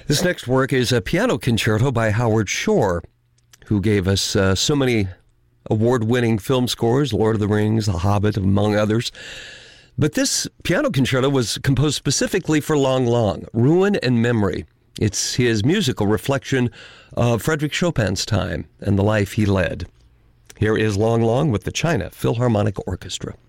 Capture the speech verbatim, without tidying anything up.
This next work is a piano concerto by Howard Shore, who gave us uh, so many award-winning film scores, Lord of the Rings, The Hobbit, among others. But this piano concerto was composed specifically for Lang Lang, Ruin and Memory. It's his musical reflection of Frederick Chopin's time and the life he led. Here is Lang Lang with the China Philharmonic Orchestra.